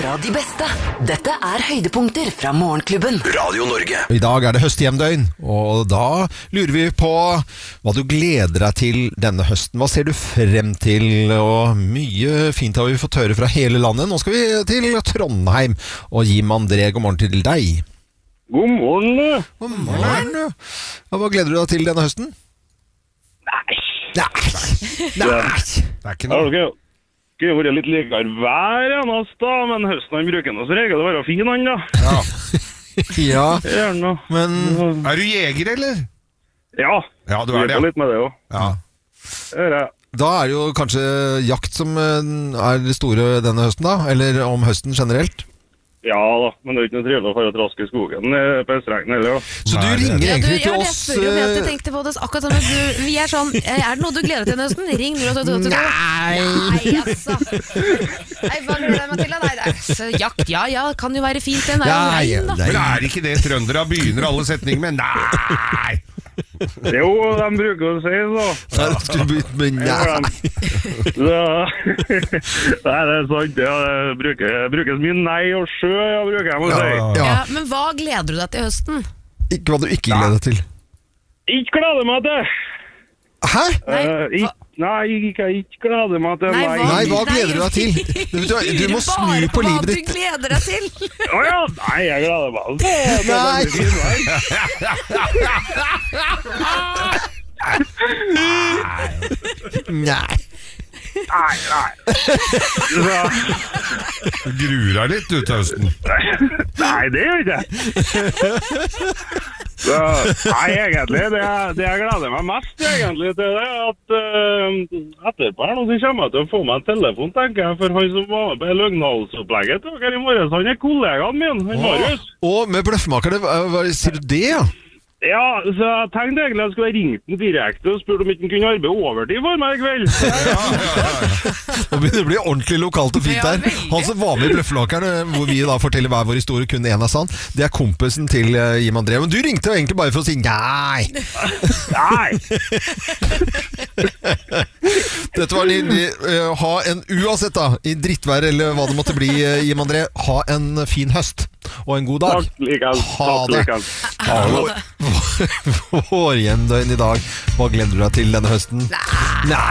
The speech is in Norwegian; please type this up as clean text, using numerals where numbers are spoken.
fra de beste. Dette høydepunkter fra Morgenklubben. Radio Norge. I dag det høsthjemdøgn, og da lurer vi på hva du gleder deg til denne høsten. Hva ser du frem til? Og mye fint har vi fått høre fra hele landet. Nå skal vi til Trondheim, og Jim André, god morgen til deg. God morgen. God morgen. Ja, hva gleder du deg til denne høsten? Nei. Det er ikke noe. Det skulle jo vært litt likere hver eneste da, men høsten han bruker noe så regel å være fin han da. Ja, Gjerne. men Er du jeger, eller? Ja, Ja, du er det, jeg ja. litt med det jo. Ja. Det er det. da det jo kanskje jakt som det store denne høsten da, eller om høsten generelt. Ja da, men det er ikke noe trivelig å få trask i skogen på Østrengen heller da. Så du ringer egentlig til oss... Jeg spør jo om jeg tenkte på det akkurat sånn at vi sånn, det noe du gleder deg til høsten? Ring 08282. Nei, altså. Nei, hva gleder jeg meg til da? Nei, det så jakt, ja, kan jo være fint den. Det jo regn da. Men er ikke det trøndere begynner alle setninger med nei? Jo, de bruker å si så. Der skulle du begynt med nei. Nei, det er sant, ja, det brukes mye nei og sjø, jeg bruker jeg må si. Ja. Ja, men hva gleder du deg til høsten? Ikke hva du ikke gleder deg til. Ikke gleder meg til. Hæ? Ikke gleder meg til. Nei, hva gleder du deg til? Du må snu på livet ditt. Hva du gleder deg til? Åja, nei, jeg gleder meg til. Nei. Du gruer deg litt ut til høsten. Nei, det gjør ikke Nei, egentlig, det jeg gleder meg mest egentlig til det at etterpå her nå så kommer jeg til å få meg en telefon, tenker jeg, for han som var med på løgnhalsopplegget til dere i morges, han kollegaen min, han Marius. Og med bløffmakerne, sier du det, ja? Ja, så jeg tenkte egentlig at jeg skulle ringe den direkte og spurt om ikke han kunne arbeide overtid for meg i kveld. Nå begynner det å bli ordentlig lokalt og fint Ja, der. veldig. Han som var med i Bløffmakerne, hvor vi da forteller hver vår historie, kun en er sann, det er kompisen til Jim André. Men du ringte jo egentlig bare for å si nei. Nei. Dette var ha en uansett da, i drittvær eller hva det måtte bli, Jim André, ha en fin høst og en god dag. Takk likens. Ha Takk det. likens. Vår hjemdøgn i dag. Hva gleder du deg til denne høsten? Nei.